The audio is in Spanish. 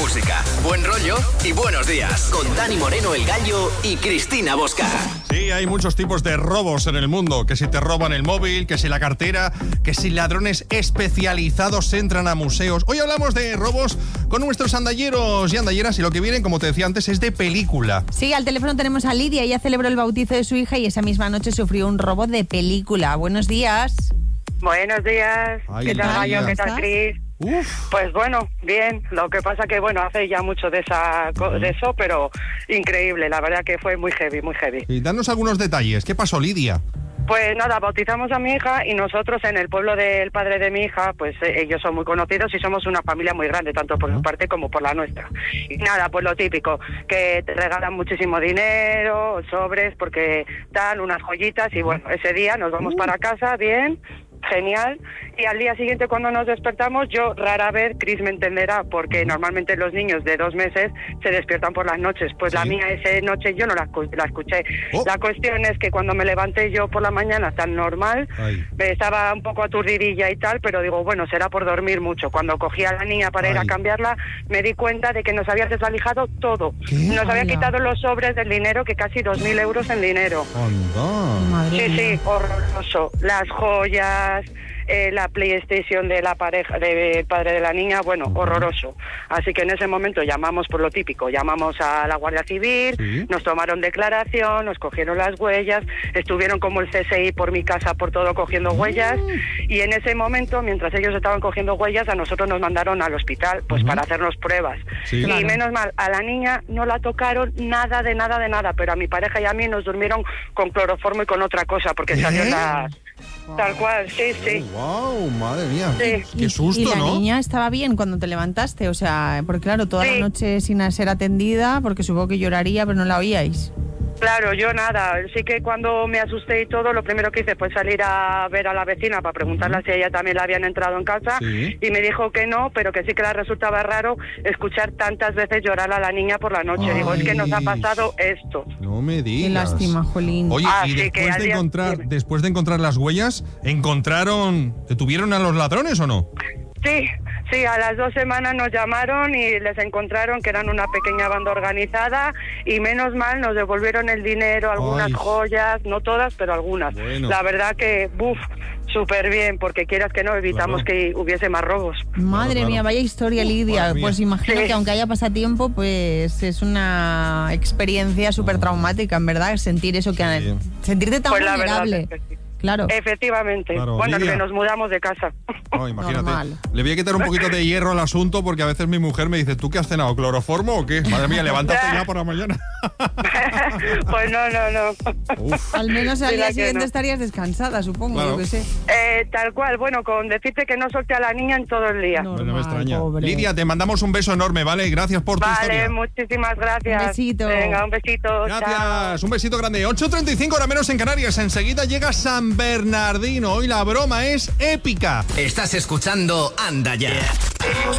música, buen rollo y buenos días. Con Dani Moreno, el Gallo, y Cristina Bosca. Sí, hay muchos tipos de robos en el mundo. Que si te roban el móvil, que si la cartera, que si ladrones especializados entran a museos. Hoy hablamos de robos con nuestros andalleros y andalleras, y lo que vienen, como te decía antes, es de película. Sí, al teléfono tenemos a Lidia. Ella celebró el bautizo de su hija y esa misma noche sufrió un robo de película. Buenos días. Buenos días. Ay, ¿Qué tal, Lidia. Gallo? ¿Qué tal, Cris? Pues bueno, bien. Lo que pasa que, bueno, hace ya mucho de eso, pero increíble. La verdad que fue muy heavy, muy heavy. Y danos algunos detalles. ¿Qué pasó, Lidia? Pues nada, bautizamos a mi hija y nosotros en el pueblo del padre de mi hija, pues ellos son muy conocidos y somos una familia muy grande, tanto por su parte como por la nuestra. Y nada, pues lo típico, que te regalan muchísimo dinero, sobres, porque dan unas joyitas y bueno, ese día nos vamos para casa, bien, genial. Y al día siguiente cuando nos despertamos, yo rara vez, Cris me entenderá, porque normalmente los niños de 2 meses se despiertan por las noches. Pues la mía esa noche yo no la escuché. La cuestión es que cuando me levanté yo por la mañana tan normal, estaba un poco aturdidilla y tal, pero digo, bueno, será por dormir mucho. Cuando cogí a la niña para ir a cambiarla, me di cuenta de que nos había desvalijado todo. Nos había quitado los sobres del dinero, que casi 2.000 euros en dinero. Sí, horroroso. Las joyas, la PlayStation de la pareja, del padre de la niña, bueno, horroroso. Así que en ese momento llamamos por lo típico, llamamos a la Guardia Civil, nos tomaron declaración, nos cogieron las huellas, estuvieron como el CSI por mi casa, por todo, cogiendo huellas, y en ese momento, mientras ellos estaban cogiendo huellas, a nosotros nos mandaron al hospital, pues para hacernos pruebas. Y menos mal, a la niña no la tocaron nada, pero a mi pareja y a mí nos durmieron con cloroformo y con otra cosa, porque salió la... Tal cual, sí. Wow, madre mía. Sí. Qué susto, ¿Y la ¿no? niña estaba bien cuando te levantaste? O sea, porque claro, toda la noche sin ser atendida, porque supongo que lloraría, pero no la oíais. Claro, yo nada, sí que cuando me asusté y todo, lo primero que hice fue salir a ver a la vecina para preguntarle si a ella también la habían entrado en casa, y me dijo que no, pero que sí que le resultaba raro escuchar tantas veces llorar a la niña por la noche. Digo, es que nos ha pasado esto. No me digas. Qué lástima, jolín. Oye, y después de encontrar las huellas, ¿detuvieron a los ladrones o no? Sí, a las 2 semanas nos llamaron y les encontraron que eran una pequeña banda organizada y menos mal nos devolvieron el dinero, algunas joyas, no todas, pero algunas. Bueno. La verdad que, súper bien, porque quieras que no, evitamos que hubiese más robos. Madre mía, vaya historia, Lidia. Pues imagino que aunque haya pasado tiempo, pues es una experiencia súper traumática, en verdad, sentir eso, sentirte tan vulnerable. Claro. Efectivamente. Claro, bueno, Lidia, que nos mudamos de casa. Imagínate. Normal. Le voy a quitar un poquito de hierro al asunto, porque a veces mi mujer me dice, ¿tú qué has cenado? ¿Cloroformo o qué? Madre mía, levántate ya por la mañana. Pues no. Al menos al día siguiente estarías descansada, supongo, Claro. yo qué sé. Tal cual, bueno, con decirte que no solté a la niña en todo el día. Normal, Bueno, me extraña. pobre. Lidia, te mandamos un beso enorme, ¿vale? Gracias por tu historia. Vale, muchísimas gracias. Un besito. Venga, un besito. Gracias, Chao. un besito grande. 8:35, hora menos en Canarias. Enseguida llega San Bernardino. Hoy la broma es épica. Estás escuchando Anda Ya.